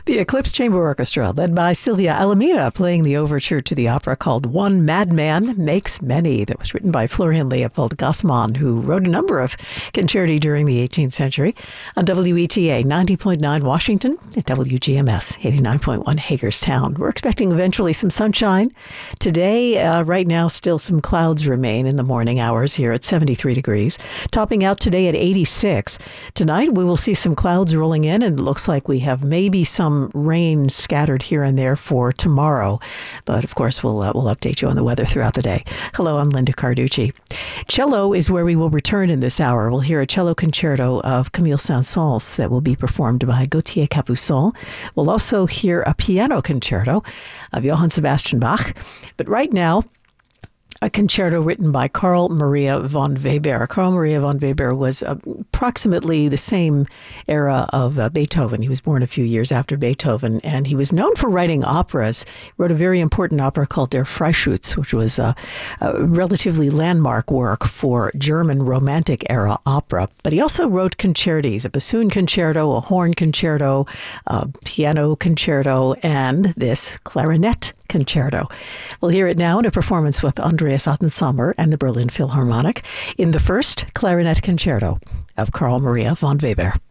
The Eclipse Chamber Orchestra, led by Silvia Alameda, playing the overture to the opera called One Madman Makes Many, that was written by Florian Leopold Gassmann, who wrote a number of concerti during the 18th century, on WETA 90.9 Washington and WGMS 89.1 Hagerstown. We're expecting eventually some sunshine. Today, right now, still some clouds remain in the morning hours here at 73 degrees, topping out today at 86. Tonight, we will see some clouds rolling in, and it looks like we have maybe some rain scattered here and there for tomorrow. But of course, we'll update you on the weather throughout the day. Hello, I'm Linda Carducci. Cello is where we will return in this hour. We'll hear a cello concerto of Camille Saint-Saëns that will be performed by Gauthier Capuçon. We'll also hear a piano concerto of Johann Sebastian Bach. But right now, a concerto written by Carl Maria von Weber. Carl Maria von Weber was approximately the same era of Beethoven. He was born a few years after Beethoven, and he was known for writing operas. He wrote a very important opera called Der Freischütz, which was a relatively landmark work for German Romantic-era opera. But he also wrote concertis, a bassoon concerto, a horn concerto, a piano concerto, and this clarinet concerto. We'll hear it now in a performance with Andreas Ottensammer and the Berlin Philharmonic in the first clarinet concerto of Carl Maria von Weber.